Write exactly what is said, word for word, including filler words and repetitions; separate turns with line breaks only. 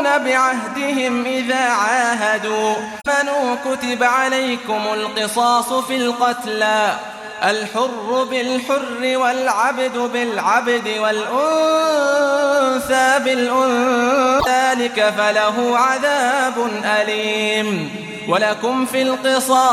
بعهدهم إذا عاهدوا. آمنوا كتب عليكم القصاص في القتلى الحر بالحر والعبد بالعبد والأنثى بالأنثى ذلك فله عذاب أليم. ولكم في القصاص